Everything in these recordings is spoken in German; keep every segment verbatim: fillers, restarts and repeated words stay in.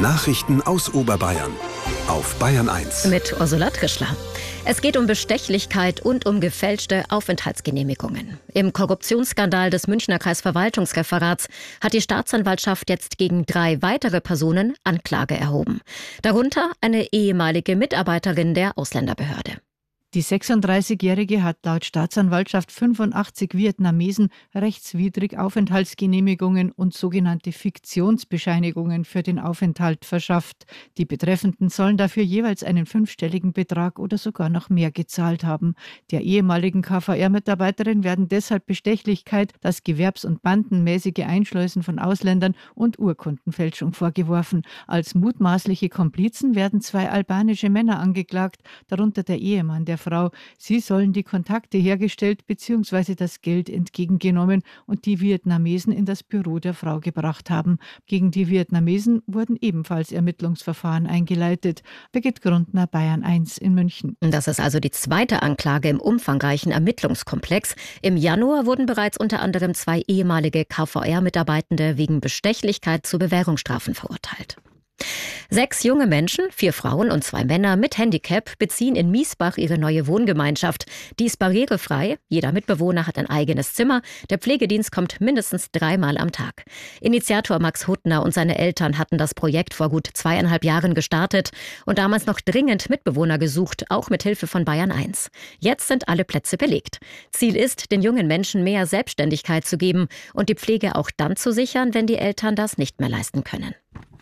Nachrichten aus Oberbayern auf Bayern eins. Mit Ursula Trischler. Es geht um Bestechlichkeit und um gefälschte Aufenthaltsgenehmigungen. Im Korruptionsskandal des Münchner Kreisverwaltungsreferats hat die Staatsanwaltschaft jetzt gegen drei weitere Personen Anklage erhoben. Darunter eine ehemalige Mitarbeiterin der Ausländerbehörde. Die sechsunddreißigjährige hat laut Staatsanwaltschaft fünfundachtzig Vietnamesen rechtswidrig Aufenthaltsgenehmigungen und sogenannte Fiktionsbescheinigungen für den Aufenthalt verschafft. Die Betreffenden sollen dafür jeweils einen fünfstelligen Betrag oder sogar noch mehr gezahlt haben. Der ehemaligen K V R-Mitarbeiterin werden deshalb Bestechlichkeit, das gewerbs- und bandenmäßige Einschleusen von Ausländern und Urkundenfälschung vorgeworfen. Als mutmaßliche Komplizen werden zwei albanische Männer angeklagt, darunter der Ehemann der Frau. Sie sollen die Kontakte hergestellt bzw. das Geld entgegengenommen und die Vietnamesen in das Büro der Frau gebracht haben. Gegen die Vietnamesen wurden ebenfalls Ermittlungsverfahren eingeleitet. Birgit Grundner, Bayern eins in München. Das ist also die zweite Anklage im umfangreichen Ermittlungskomplex. Im Januar wurden bereits unter anderem zwei ehemalige K V R-Mitarbeitende wegen Bestechlichkeit zu Bewährungsstrafen verurteilt. Sechs junge Menschen, vier Frauen und zwei Männer mit Handicap beziehen in Miesbach ihre neue Wohngemeinschaft. Die ist barrierefrei, jeder Mitbewohner hat ein eigenes Zimmer, der Pflegedienst kommt mindestens dreimal am Tag. Initiator Max Huttner und seine Eltern hatten das Projekt vor gut zweieinhalb Jahren gestartet und damals noch dringend Mitbewohner gesucht, auch mit Hilfe von Bayern eins. Jetzt sind alle Plätze belegt. Ziel ist, den jungen Menschen mehr Selbstständigkeit zu geben und die Pflege auch dann zu sichern, wenn die Eltern das nicht mehr leisten können.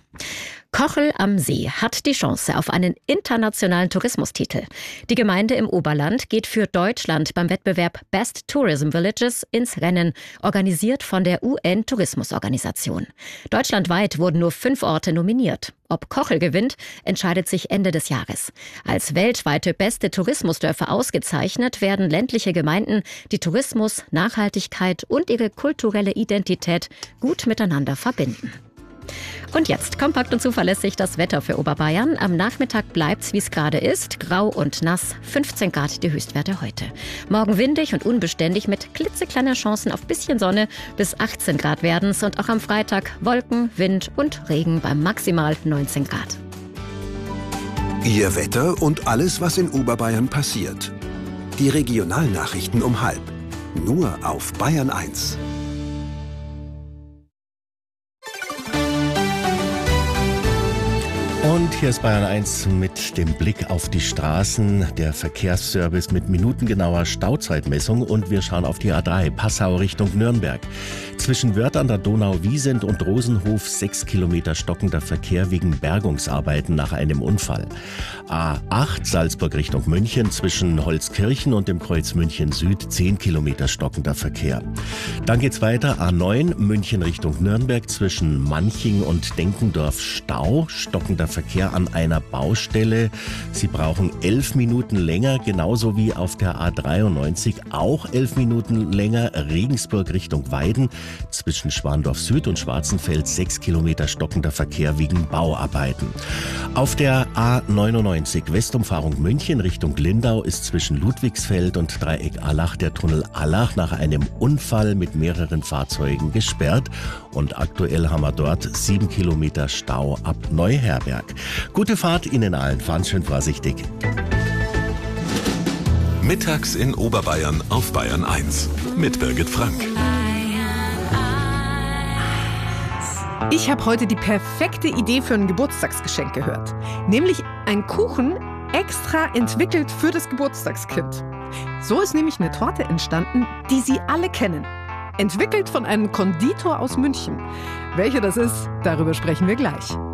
Kochel am See hat die Chance auf einen internationalen Tourismustitel. Die Gemeinde im Oberland geht für Deutschland beim Wettbewerb Best Tourism Villages ins Rennen, organisiert von der U N-Tourismusorganisation. Deutschlandweit wurden nur fünf Orte nominiert. Ob Kochel gewinnt, entscheidet sich Ende des Jahres. Als weltweite beste Tourismusdörfer ausgezeichnet werden ländliche Gemeinden, die Tourismus, Nachhaltigkeit und ihre kulturelle Identität gut miteinander verbinden. Und jetzt kompakt und zuverlässig das Wetter für Oberbayern. Am Nachmittag bleibt's, wie es gerade ist. Grau und nass, fünfzehn Grad die Höchstwerte heute. Morgen windig und unbeständig mit klitzekleinen Chancen auf bisschen Sonne. Bis achtzehn Grad werden's und auch am Freitag Wolken, Wind und Regen bei maximal neunzehn Grad. Ihr Wetter und alles, was in Oberbayern passiert. Die Regionalnachrichten um halb. Nur auf Bayern eins. Und hier ist Bayern eins mit dem Blick auf die Straßen, der Verkehrsservice mit minutengenauer Stauzeitmessung und wir schauen auf die A drei, Passau Richtung Nürnberg. Zwischen Wörth an der Donau-Wiesent und Rosenhof sechs Kilometer stockender Verkehr wegen Bergungsarbeiten nach einem Unfall. A acht Salzburg Richtung München zwischen Holzkirchen und dem Kreuz München Süd zehn Kilometer stockender Verkehr. Dann geht's weiter, A neun München Richtung Nürnberg zwischen Manching und Denkendorf Stau, stockender Verkehr an einer Baustelle. Sie brauchen elf Minuten länger, genauso wie auf der A dreiundneunzig, auch elf Minuten länger, Regensburg Richtung Weiden. Zwischen Schwandorf Süd und Schwarzenfeld sechs Kilometer stockender Verkehr wegen Bauarbeiten. Auf der A neunundneunzig Westumfahrung München Richtung Lindau ist zwischen Ludwigsfeld und Dreieck Allach der Tunnel Allach nach einem Unfall mit mehreren Fahrzeugen gesperrt. Und aktuell haben wir dort sieben Kilometer Stau ab Neuherberg. Gute Fahrt Ihnen allen, fahren schön vorsichtig. Mittags in Oberbayern auf Bayern eins mit Birgit Frank. Ich habe heute die perfekte Idee für ein Geburtstagsgeschenk gehört. Nämlich ein Kuchen extra entwickelt für das Geburtstagskind. So ist nämlich eine Torte entstanden, die Sie alle kennen. Entwickelt von einem Konditor aus München. Welcher das ist, darüber sprechen wir gleich.